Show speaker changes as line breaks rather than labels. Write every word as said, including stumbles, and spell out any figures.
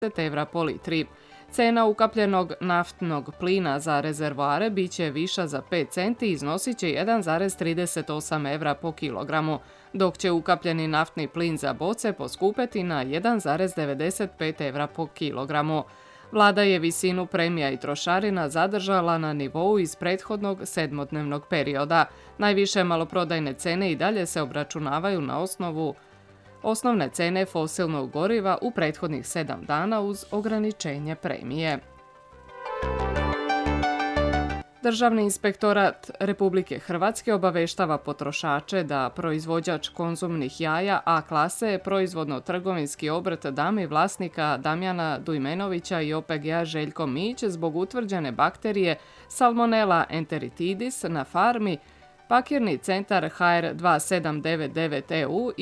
evra po litri. Cena ukapljenog naftnog plina za rezervoare bit će viša za pet centi i iznosit će jedan zarez trideset osam evra po kilogramu, dok će ukapljeni naftni plin za boce poskupeti na jedan zarez devedeset pet evra po kilogramu. Vlada je visinu premija i trošarina zadržala na nivou iz prethodnog sedmodnevnog perioda. Najviše maloprodajne cene i dalje se obračunavaju na osnovu osnovne cene fosilnog goriva u prethodnih sedam dana uz ograničenje premije. Državni inspektorat Republike Hrvatske obaveštava potrošače da proizvođač konzumnih jaja A klase, proizvodno-trgovinski obrt Dami vlasnika Damjana Dujmenovića i O P G-a Željko Mić zbog utvrđene bakterije Salmonella enteritidis na farmi Pakirni centar H R dva sedam devet devet E U